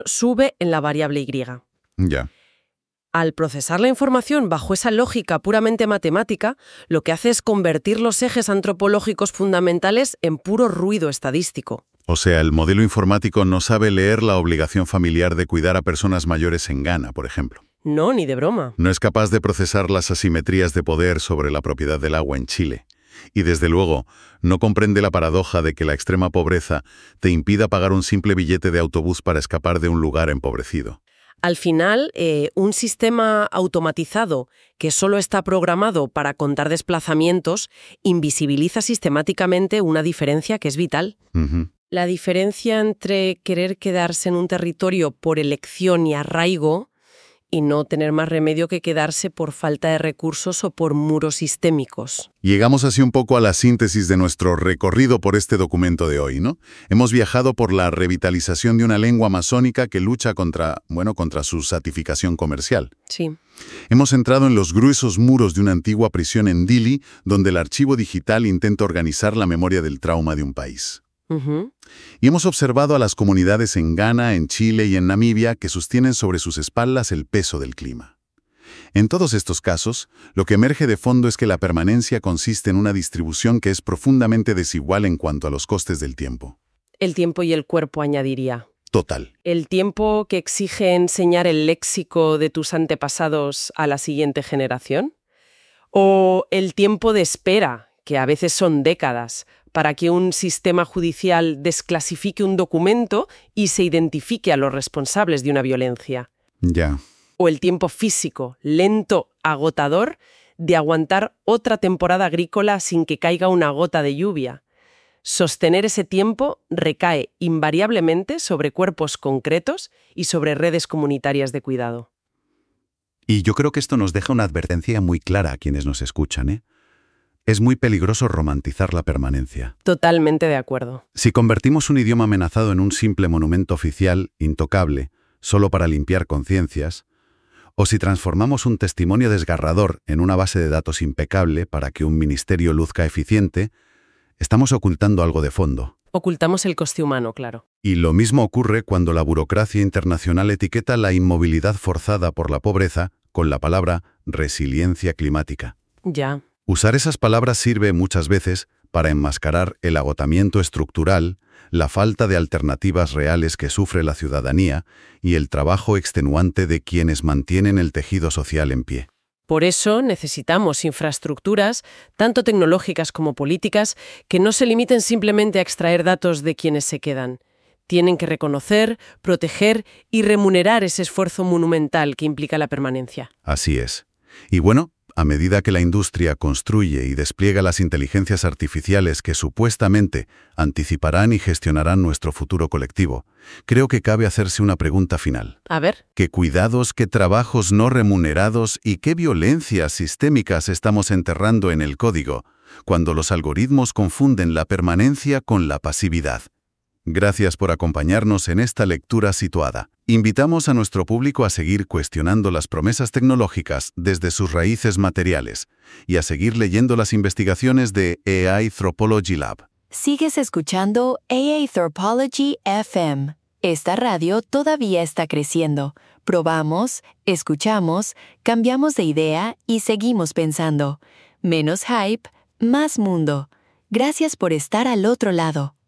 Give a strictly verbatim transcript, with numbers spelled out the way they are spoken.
sube en la variable Y. Ya. Al procesar la información bajo esa lógica puramente matemática, lo que hace es convertir los ejes antropológicos fundamentales en puro ruido estadístico. O sea, el modelo informático no sabe leer la obligación familiar de cuidar a personas mayores en Ghana, por ejemplo. No, ni de broma. No es capaz de procesar las asimetrías de poder sobre la propiedad del agua en Chile. Y desde luego, no comprende la paradoja de que la extrema pobreza te impida pagar un simple billete de autobús para escapar de un lugar empobrecido. Al final, eh, un sistema automatizado que solo está programado para contar desplazamientos invisibiliza sistemáticamente una diferencia que es vital. Uh-huh. La diferencia entre querer quedarse en un territorio por elección y arraigo y no tener más remedio que quedarse por falta de recursos o por muros sistémicos. Llegamos así un poco a la síntesis de nuestro recorrido por este documento de hoy, ¿no? Hemos viajado por la revitalización de una lengua amazónica que lucha contra, bueno, contra su satificación comercial. Sí. Hemos entrado en los gruesos muros de una antigua prisión en Dili, donde el archivo digital intenta organizar la memoria del trauma de un país. Uh-huh. Y hemos observado a las comunidades en Ghana, en Chile y en Namibia que sostienen sobre sus espaldas el peso del clima. En todos estos casos, lo que emerge de fondo es que la permanencia consiste en una distribución que es profundamente desigual en cuanto a los costes del tiempo. El tiempo y el cuerpo, añadiría. Total. El tiempo que exige enseñar el léxico de tus antepasados a la siguiente generación. O el tiempo de espera, que a veces son décadas, para que un sistema judicial desclasifique un documento y se identifique a los responsables de una violencia. Ya. O el tiempo físico, lento, agotador, de aguantar otra temporada agrícola sin que caiga una gota de lluvia. Sostener ese tiempo recae invariablemente sobre cuerpos concretos y sobre redes comunitarias de cuidado. Y yo creo que esto nos deja una advertencia muy clara a quienes nos escuchan, ¿eh? Es muy peligroso romantizar la permanencia. Totalmente de acuerdo. Si convertimos un idioma amenazado en un simple monumento oficial, intocable, solo para limpiar conciencias, o si transformamos un testimonio desgarrador en una base de datos impecable para que un ministerio luzca eficiente, estamos ocultando algo de fondo. Ocultamos el coste humano, claro. Y lo mismo ocurre cuando la burocracia internacional etiqueta la inmovilidad forzada por la pobreza con la palabra resiliencia climática. Ya. Usar esas palabras sirve muchas veces para enmascarar el agotamiento estructural, la falta de alternativas reales que sufre la ciudadanía y el trabajo extenuante de quienes mantienen el tejido social en pie. Por eso necesitamos infraestructuras, tanto tecnológicas como políticas, que no se limiten simplemente a extraer datos de quienes se quedan. Tienen que reconocer, proteger y remunerar ese esfuerzo monumental que implica la permanencia. Así es. Y bueno, a medida que la industria construye y despliega las inteligencias artificiales que supuestamente anticiparán y gestionarán nuestro futuro colectivo, creo que cabe hacerse una pregunta final. A ver. ¿Qué cuidados, qué trabajos no remunerados y qué violencias sistémicas estamos enterrando en el código cuando los algoritmos confunden la permanencia con la pasividad? Gracias por acompañarnos en esta lectura situada. Invitamos a nuestro público a seguir cuestionando las promesas tecnológicas desde sus raíces materiales y a seguir leyendo las investigaciones de A I Anthropology Lab. Sigues escuchando A I Anthropology F M. Esta radio todavía está creciendo. Probamos, escuchamos, cambiamos de idea y seguimos pensando. Menos hype, más mundo. Gracias por estar al otro lado.